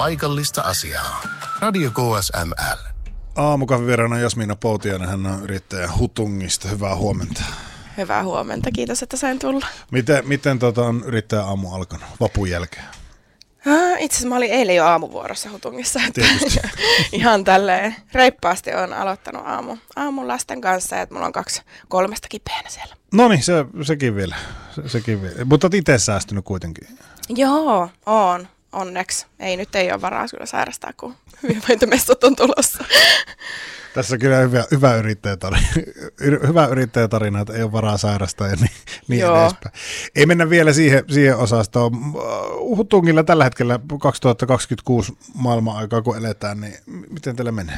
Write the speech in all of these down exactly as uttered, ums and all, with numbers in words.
paikallista asiaa. Radio K S M L. Aamukahvivieraana Jasmiina Poutiainen, hän on yrittäjä Hutungista. Hyvää huomenta. Hyvää huomenta, kiitos, että sain tulla. Miten, miten tota on yrittäjä aamu alkanut vapun jälkeen? Itse asiassa mä olin eilen jo aamuvuorossa Hutungissa. Tietysti. Ihan tälleen reippaasti olen aloittanut aamu, aamun lasten kanssa, että mulla on kaksi kolmesta kipeänä siellä. No niin, se, sekin vielä. Se, sekin vielä. Mutta olet itse säästynyt kuitenkin. Joo, on. Onneksi. Ei nyt ei ole varaa kyllä sairastaa, kun hyvinvointimessut on tulossa. Tässä on kyllä hyvä, hyvä, yrittäjätarina, hyvä yrittäjätarina, että ei ole varaa sairastaa ja niin, niin edespäin. Ei mennä vielä siihen, siihen osastoon. Hutungilla tällä hetkellä kaksituhattakaksikymmentäkuusi maailman-aikaa, kun eletään, niin miten teillä menee?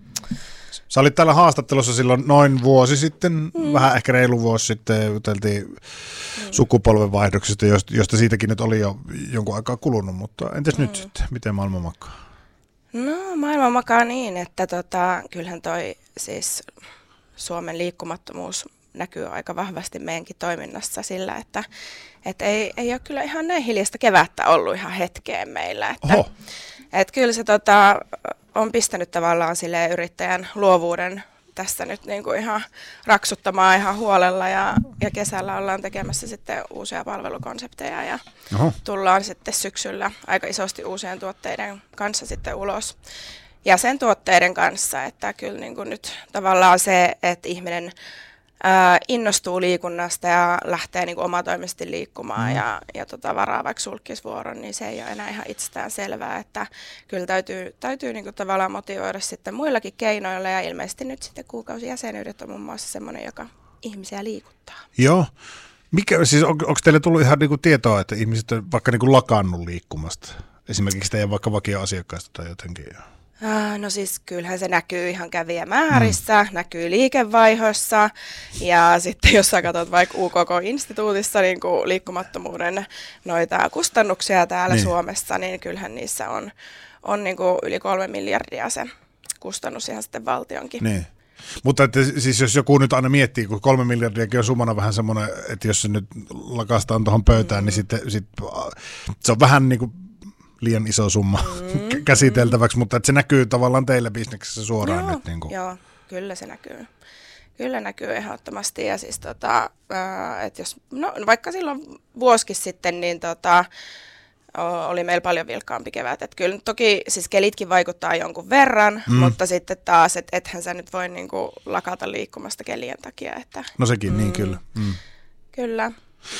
Sä olit täällä haastattelussa silloin noin vuosi sitten, mm. vähän ehkä reilu vuosi sitten, juteltiin mm. sukupolvenvaihdoksesta, josta siitäkin nyt oli jo jonkun aikaa kulunut, mutta entäs mm. nyt sitten, miten maailma makaa? No maailma makaa niin, että tota, kyllähän toi siis Suomen liikkumattomuus näkyy aika vahvasti meidänkin toiminnassa sillä, että et ei, ei ole kyllä ihan näin hiljaista kevättä ollut ihan hetkeen meillä. Että, et kyllä se tota, on pistänyt tavallaan silleen yrittäjän luovuuden tässä nyt niinku ihan raksuttamaan ihan huolella ja, ja kesällä ollaan tekemässä sitten uusia palvelukonsepteja ja Oho. tullaan sitten syksyllä aika isosti uusien tuotteiden kanssa sitten ulos. Ja sen tuotteiden kanssa, että kyllä niinku nyt tavallaan se, että ihminen ää, innostuu liikunnasta ja lähtee niinku omatoimisesti liikkumaan mm. ja, ja tota, varaa vaikka sulkisvuoron, niin se ei ole enää ihan itsestään selvää, että kyllä täytyy, täytyy niinku tavallaan motivoida sitten muillakin keinoilla ja ilmeisesti nyt sitten kuukausijäsenyydet on muun muassa semmoinen, joka ihmisiä liikuttaa. Joo. Mikä, siis on, onko teille tullut ihan niinku tietoa, että ihmiset on vaikka niinku lakannut liikkumasta? Esimerkiksi teidän vaikka vakio-asiakkaista tai jotenkin? No siis kyllähän se näkyy ihan kävijämäärissä, mm. näkyy liikevaihossa ja sitten jos sä katsot vaikka U K K-instituutissa niin kuin liikkumattomuuden noita kustannuksia täällä niin. Suomessa, niin kyllähän niissä on, on niin kuin yli kolme miljardia se kustannus ihan sitten valtionkin. Niin. Mutta että, siis jos joku nyt aina miettii, kun kolme miljardiakin on summana vähän semmoinen, että jos se nyt lakastaan tuohon pöytään, mm. niin sitten sit, se on vähän niin kuin liian iso summa mm, käsiteltäväksi, mm. mutta että se näkyy tavallaan teillä bisneksessä suoraan joo, nyt. Niin kuin. Joo, kyllä se näkyy. Kyllä näkyy ehdottomasti. Ja siis tota, että jos, no vaikka silloin vuosikin sitten, niin tota, oli meillä paljon vilkkaampi kevät. Että kyllä toki siis kelitkin vaikuttaa jonkun verran, mm. mutta sitten taas, että ethän sä nyt voi niinku lakata liikkumasta kelien takia. Että, no sekin, mm, niin kyllä. Mm. Kyllä.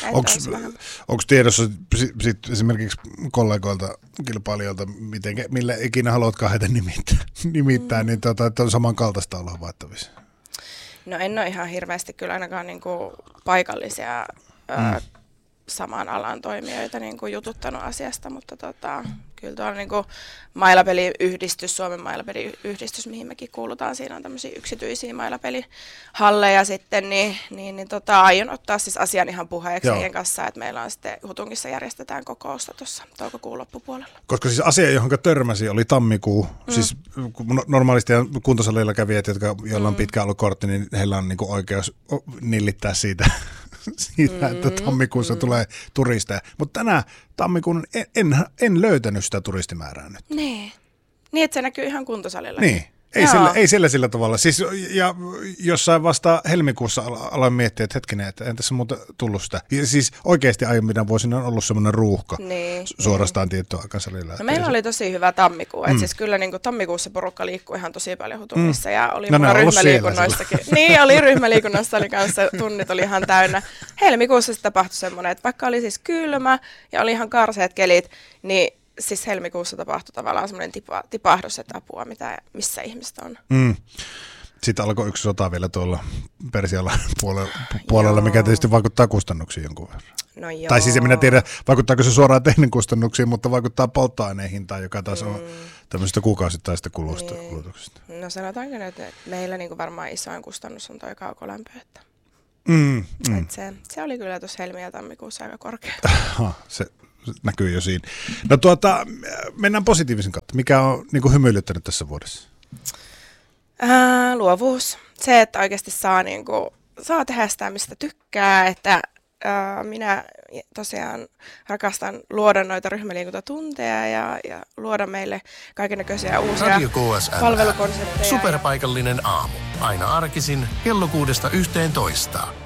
Onko tiedossa sit, sit esimerkiksi kollegoilta, kilpailijoilta, miten, millä ikinä haluatkaan heitä nimittää, nimittää mm. niin tota, että on samankaltaista olla havaittavissa? No en ole ihan hirveästi kyllä ainakaan niinku paikallisia mm. ö, saman alan toimijoita niinku jututtanut asiasta, mutta tota, kyllä tuolla niinku mailapeliyhdistys, Suomen mailapeliyhdistys, mihin mekin kuulutaan, siinä on tämmöisiä yksityisiä mailapelihalleja sitten, niin, niin, niin tota, aion ottaa siis asian ihan puheeksi heidän kanssa, että meillä on sitten Hutungissa järjestetään kokousta tuossa toukokuun loppupuolella. Koska siis asia, johon törmäsi, oli tammikuu, mm. siis normaalisti kuntosalilla kävijät, jotka, joilla on mm. pitkä ollut kortti, niin heillä on niinku oikeus nillittää siitä. siitä, mm, että tammikuussa mm. tulee turisteja. Mutta tänä tammikuun en, en, en löytänyt sitä turistimäärää nyt. Niin, niin että se näkyy ihan kuntosalilla. Niin, ei sillä, ei sillä sillä tavalla. Siis, ja jossain vasta helmikuussa aloin miettiä, että hetkinen, että en tässä muuta tullut sitä. Ja siis oikeasti aiemmina vuosina on ollut semmoinen ruuhka niin, suorastaan niin. Tiettyä aikasalilla. No meillä se oli tosi hyvä tammikuu. Mm. Siis kyllä niin kuin tammikuussa porukka liikkui ihan tosi paljon Hutungissa mm. ja oli no, mulla ryhmäliikunnoissakin. Niin, oli ryhmäliikunnassa oli kanssa, tunnit oli ihan täynnä. Helmikuussa sitten tapahtui semmoinen, että vaikka oli siis kylmä ja oli ihan karseat kelit, niin siis helmikuussa tapahtui tavallaan semmoinen tipa, tipahdus, että apua, mitä, missä ihmiset on. Mm. Sitten alkoi yksi sota vielä tuolla Persialla puolella, puolella mikä tietysti vaikuttaa kustannuksiin jonkun verran. No joo. Tai siis en minä tiedä, vaikuttaako se suoraan teidän kustannuksiin, mutta vaikuttaa polttoaineen hintaan, joka taas on mm. tämmöisestä kuukausittaisesta kulusta, niin. kulutuksesta. No sanotaanko nyt, että meillä niinku varmaan isoin kustannus on toi kaukolämpö. Että mm, mm. se, se oli kyllä tuossa helmi- ja tammikuussa aika korkea. se näkyy jo siinä. No tuota, mennään positiivisen kautta. Mikä on niin kuin hymyilyttänyt tässä vuodessa? Ää, luovuus. Se, että oikeasti saa, niin kuin, saa tehdä sitä, mistä tykkää, että Ää, minä tosiaan rakastan luoda noita ryhmäliikuntatunteja ja, ja luoda meille kaikennäköisiä uusia Radio K S M L. palvelukonsepteja. Superpaikallinen aamu. Aina arkisin kello kuudesta yhteentoista.